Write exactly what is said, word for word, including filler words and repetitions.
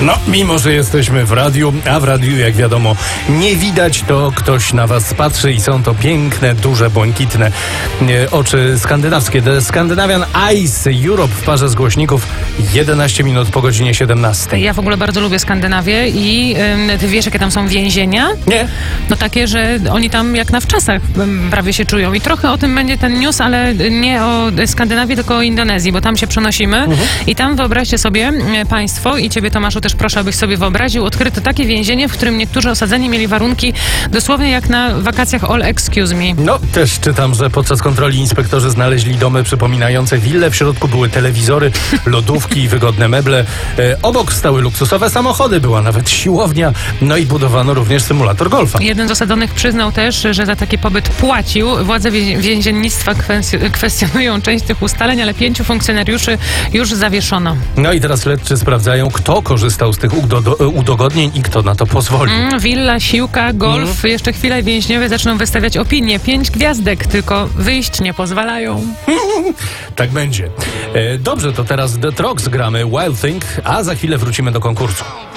No, mimo że jesteśmy w radiu, a w radiu, jak wiadomo, nie widać, to ktoś na was patrzy i są to piękne, duże, błękitne e, oczy skandynawskie. The Scandinavian Eyes Europe w parze z głośników jedenaście minut po godzinie siedemnastej. Ja w ogóle bardzo lubię Skandynawię i ym, ty wiesz, jakie tam są więzienia? Nie? No takie, że oni tam jak na wczasach ym, prawie się czują. I trochę o tym będzie ten news, ale nie o Skandynawii, tylko o Indonezji, bo tam się przenosimy. Mhm. I tam wyobraźcie sobie y, państwo, i ciebie, Tomaszu, też proszę, abyś sobie wyobraził, odkryto takie więzienie, w którym niektórzy osadzeni mieli warunki dosłownie jak na wakacjach All Excuse Me. No, też czytam, że podczas kontroli inspektorzy znaleźli domy przypominające willę. W środku były telewizory, lodówki i wygodne meble. E, obok stały luksusowe samochody, była nawet siłownia, no i budowano również symulator golfa. Jeden z osadzonych przyznał też, że za taki pobyt płacił. Władze wie- więziennictwa kwes- kwestionują część tych ustaleń, ale pięciu funkcjonariuszy już zawieszono. No i teraz śledczy sprawdzają, kto korzystał z tych udo- udogodnień i kto na to pozwolił. Mm, willa, siłka, golf. Mm. Jeszcze chwilę więźniowie zaczną wystawiać opinie. Pięć gwiazdek, tylko wyjść nie pozwalają. Tak będzie. E, dobrze, to teraz The Trogs gramy Wild Thing, a za chwilę wrócimy do konkursu.